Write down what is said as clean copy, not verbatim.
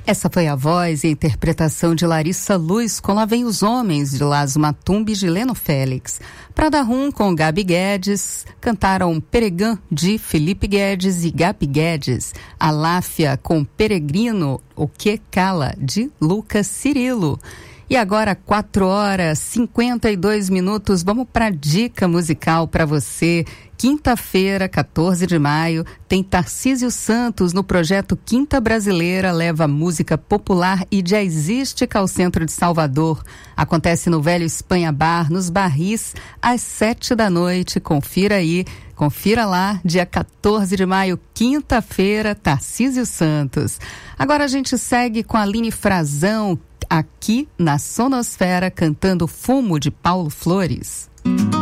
Essa foi a voz e a interpretação de Larissa Luz com Lá Vem os Homens, de Lazo Matumbi e Gileno Félix. Prada Rum com Gabi Guedes, cantaram Peregã de Felipe Guedes e Gabi Guedes. Aláfia com Peregrino, O Que Cala, de Lucas Cirilo. E agora, 4h52, vamos para a dica musical para você. Quinta-feira, 14 de maio, tem Tarcísio Santos no projeto Quinta Brasileira, leva música popular e jazzística ao centro de Salvador. Acontece no Velho Espanha Bar, nos Barris, às 7h. Confira aí, confira lá, dia 14 de maio, quinta-feira, Tarcísio Santos. Agora a gente segue com a Aline Frazão, aqui na Sonosfera, cantando Fumo, de Paulo Flores.